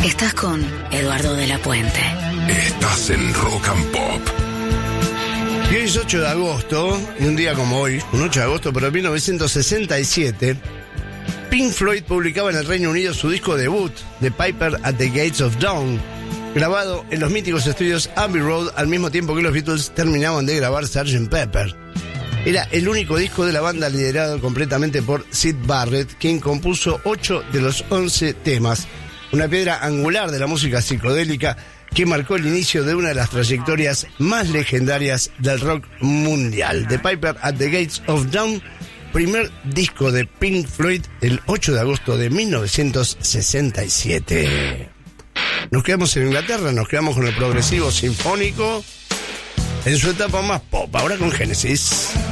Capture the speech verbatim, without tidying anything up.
Estás con Eduardo de la Puente. Estás en Rock and Pop. Y hoy es ocho de agosto, y un día como hoy, un ocho de agosto, pero en mil novecientos sesenta y siete, Pink Floyd publicaba en el Reino Unido su disco debut, The Piper at the Gates of Dawn, grabado en los míticos estudios Abbey Road al mismo tiempo que los Beatles terminaban de grabar sergeant Pepper. Era el único disco de la banda liderado completamente por Syd Barrett, quien compuso ocho de los once temas, una piedra angular de la música psicodélica que marcó el inicio de una de las trayectorias más legendarias del rock mundial. The Piper at the Gates of Dawn, primer disco de Pink Floyd, el ocho de agosto de mil novecientos sesenta y siete. Nos quedamos en Inglaterra, nos quedamos con el progresivo sinfónico en su etapa más pop, ahora con Genesis.